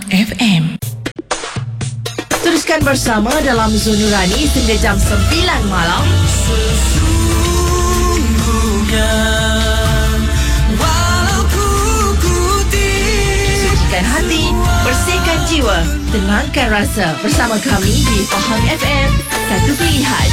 FM. Teruskan bersama dalam Zon Nurani hingga jam 9 malam. Sesungguhnya walau ku sucikan hati, bersihkan jiwa, tenangkan rasa bersama kami di Pahang FM. Satu pilihan.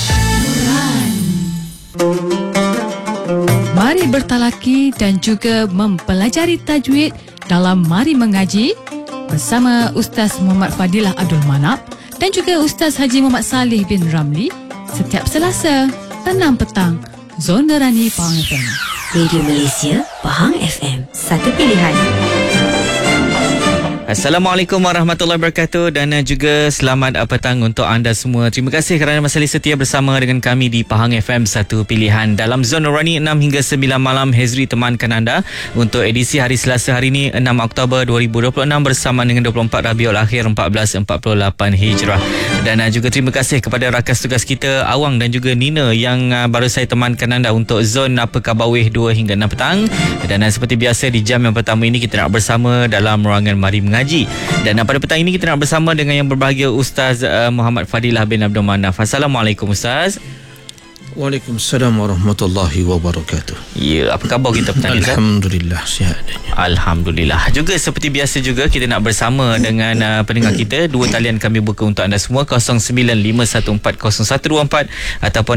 Mari bertalaki dan juga mempelajari tajwid dalam Mari Mengaji bersama Ustaz Muhammad Fadilah Abdul Manap dan juga Ustaz Haji Muhammad Saleh bin Ramli setiap Selasa 6 petang. Zon Nurani Pahang FM. Radio Malaysia Pahang FM. Satu pilihan. Assalamualaikum warahmatullahi wabarakatuh dan juga selamat petang untuk anda semua. Terima kasih kerana masih setia bersama dengan kami di Pahang FM Satu Pilihan. Dalam Zon Nurani 6 hingga 9 malam, Hezri temankan anda untuk edisi hari Selasa hari ini 6 Oktober 2026 bersama dengan 24 Rabiul Akhir 1448 Hijrah. Dan juga terima kasih kepada rakan tugas kita Awang dan juga Nina yang baru saya temankan anda untuk Zon Apa Khabar Weh 2 hingga 6 petang. Dan seperti biasa di jam yang pertama ini kita nak bersama dalam ruangan Mari Mengaji. Dan pada petang ini kita nak bersama dengan yang berbahagia Ustaz Muhammad Fadilah bin Abdul Manaf. Assalamualaikum Ustaz. Waalaikumsalam warahmatullahi wabarakatuh. Ya, apa khabar kita petang ini? Alhamdulillah, sihat adanya. Alhamdulillah. Juga seperti biasa juga kita nak bersama dengan pendengar kita. Dua talian kami buka untuk anda semua, 0951400124 ataupun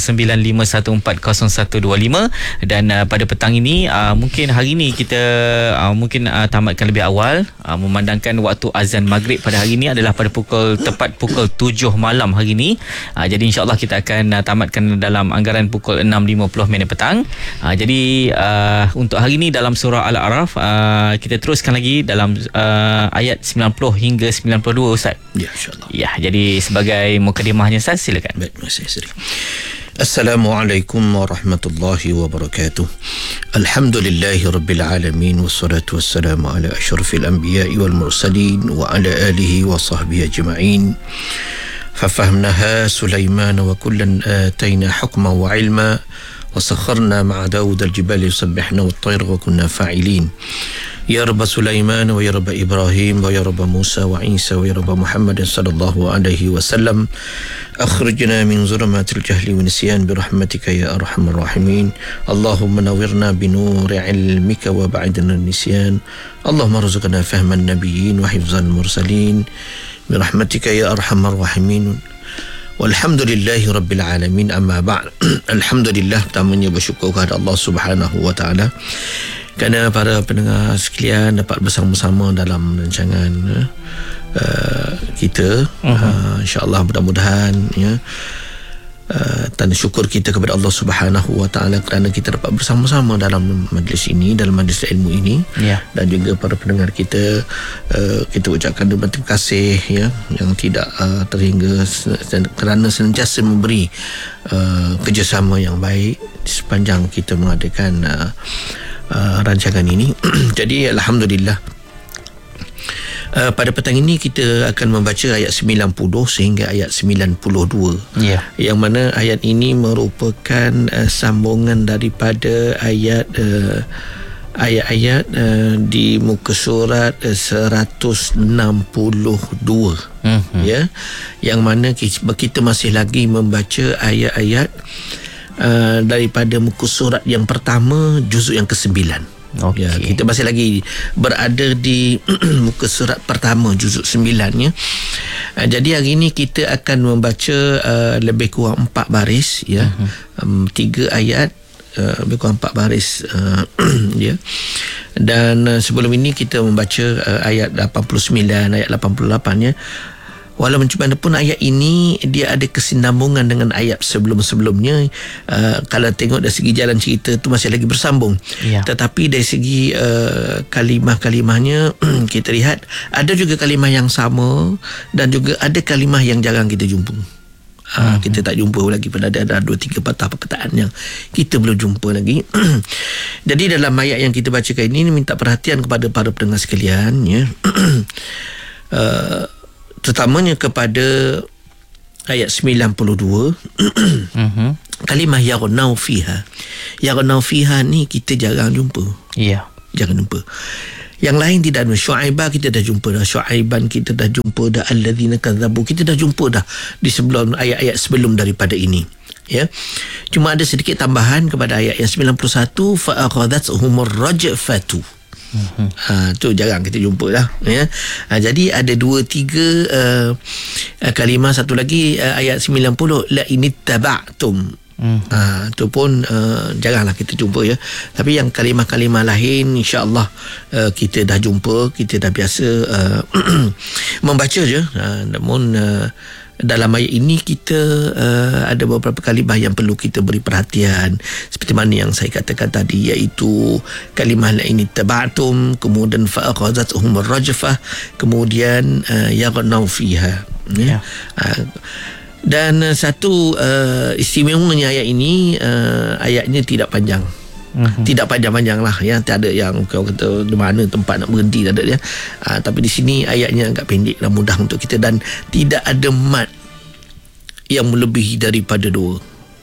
0951400125. Dan pada petang ini mungkin hari ini kita tamatkan lebih awal, memandangkan waktu azan maghrib pada hari ini adalah pada tepat pukul 7 malam hari ini. Jadi insya-Allah kita akan tamatkan dalam anggaran pukul 6.50 petang. Jadi untuk hari ini dalam surah Al-A'raf kita teruskan lagi dalam ayat 90 hingga 92 Ustaz. Ya, insya-Allah. Ya, jadi sebagai mukadimahnya Ustaz, silakan. Baik, terima kasih Sri. Assalamualaikum warahmatullahi wabarakatuh. Alhamdulillahi rabbil alamin wassalatu wassalamu ala asyrafil anbiya'i wal mursalin wa ala alihi wa sahbihi ajma'in. ففهمناها سليمان وكلا آتينا حكما وعلما وسخرنا مع داود الجبال يسبحنا والطير وكنا فاعلين يا رب سليمان ويا رب إبراهيم ويا رب موسى وعيسى ويا رب محمد صلى الله عليه وسلم أخرجنا من ظلمات الجهل والنسيان برحمتك يا أرحم الراحمين اللهم نورنا بنور علمك وبعدنا النسيان اللهم ارزقنا فهم النبيين وحفظ المرسلين برحمتك يا أرحم الراحمين walhamdulillahi rabbil alamin amma ba'd. Alhamdulillah, pertamanya bersyukur kepada Allah Subhanahu wa taala kerana para pendengar sekalian dapat bersama-sama dalam rancangan kita. Insya-Allah mudah-mudahan ya tanda syukur kita kepada Allah Subhanahu wa taala kerana kita dapat bersama-sama dalam majlis ini, dalam majlis ilmu ini. Dan juga para pendengar kita, kita ucapkan terima kasih ya yang tidak terhingga kerana sentiasa memberi kerjasama yang baik sepanjang kita mengadakan rancangan ini. Jadi alhamdulillah. Pada petang ini kita akan membaca ayat 90 sehingga ayat 92. Yang mana ayat ini merupakan sambungan daripada ayat-ayat di muka surat 162. Ya, yang mana kita masih lagi membaca ayat-ayat daripada muka surat yang pertama juzuk yang ke-9. Ya, kita masih lagi berada di muka surat pertama juzuk 9 ya. Jadi hari ini kita akan membaca lebih kurang 4 baris ya. 3 ayat lebih kurang 4 baris ya. Dan sebelum ini kita membaca ayat 89, ayat 88 ya. Walau macam ayat ini dia ada kesinambungan dengan ayat sebelum-sebelumnya. Kalau tengok dari segi jalan cerita tu masih lagi bersambung. Tetapi dari segi kalimah-kalimahnya kita lihat ada juga kalimah yang sama dan juga ada kalimah yang jarang kita jumpa. Kita tak jumpa lagi, pada ada 2-3 patah perkataan yang kita belum jumpa lagi. Jadi dalam ayat yang kita bacakan ini minta perhatian kepada para pendengar sekalian ya. Terutamanya kepada ayat 92. Kalimah yarnau fiha. Yarnau fiha ni kita jarang jumpa. Jarang jumpa. Yang lain tidak ada. Syu'aibah kita dah jumpa dah, Syu'aiban kita dah jumpa dah, alladzina kadzabu kita dah jumpa dah di sebelum ayat-ayat sebelum daripada ini. Ya. Cuma ada sedikit tambahan kepada ayat yang 91, fa akhadhatshumur rajfatu. Tu jarang kita jumpa lah, ya. Jadi ada 2-3 kalimah. Satu lagi ayat 90, la inittaba'tum. Tu pun jaranglah kita jumpa, ya. Tapi yang kalimah-kalimah lain insya-Allah kita dah jumpa, kita dah biasa membaca je. Namun dalam ayat ini kita ada beberapa kalimah yang perlu kita beri perhatian, seperti mana yang saya katakan tadi, iaitu kalimah la ini taba'tum, kemudian fa akhadhathum ar-rajfah, kemudian yaghnau fiha, ya. Dan satu istimewanya ayat ini, ayatnya tidak panjang. Tidak panjang-panjang lah, ya. Tak ada yang kau kata di mana tempat nak berhenti, tak ada, ya. Tapi di sini ayatnya agak pendek dan mudah untuk kita, dan tidak ada mat yang melebihi daripada 2.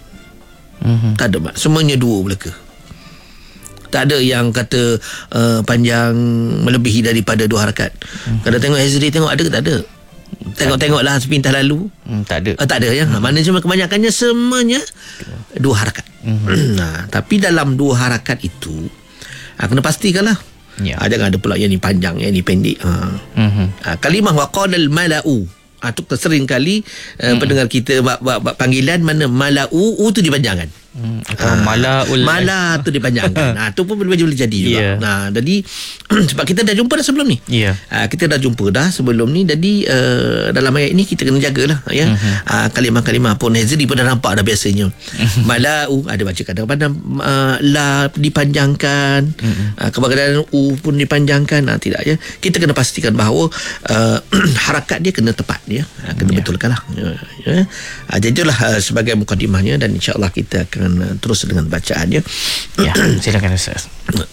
Tak ada mat, semuanya 2 belaka. Tak ada yang kata panjang melebihi daripada 2 harakat. Kalau tengok Hezri, tengok ada ke tak ada? Tengok-tengoklah sepintas lalu. Tak ada. Tak ada, ya. Mana cuma kebanyakannya semuanya 2 harakat. Tapi dalam 2 harakat itu kena pastikanlah. Ya. Jangan ada pula yang ni panjang, yang ni pendek. Kalimah waqalal mala'u. Tu sering kali pendengar kita buat panggilan mana mala'u tu dipanjangkan. Atau mala tu dipanjangkan. Tu pun boleh jadi juga. Jadi sebab kita dah jumpa dah sebelum ni. Kita dah jumpa dah sebelum ni. Jadi dalam ayat ini kita kena jagalah, ya. Kalimah-kalimah pun Hezri pun dah nampak dah biasanya. Mala'u ada baca kadang-kadang la dipanjangkan, kadang-kadang u pun dipanjangkan. Tidak, ya. Kita kena pastikan bahawa harakat dia kena tepat, ya. Kena betulkan lah, ya. Jadi itulah sebagai mukadimahnya, dan insya-Allah kita akan terus dengan bacaannya. Ya, silakan Ustaz.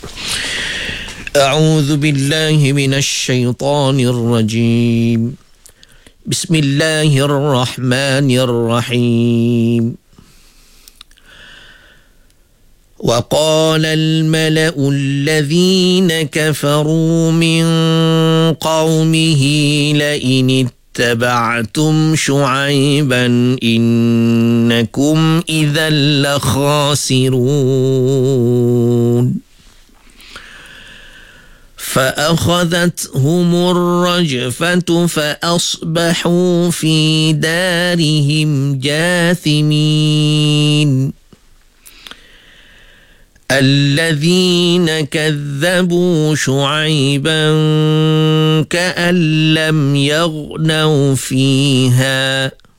A'udzu billahi minasy syaithanir rajim. Bismillahirrahmanirrahim. وقال الملأ الذين كفروا من قومه لئن اتبعتم شعيبا إنكم إذا لخاسرون فأخذتهم الرجفة فأصبحوا في دارهم جاثمين الذين كذبوا شعيبا كأن لم يغنوا فيها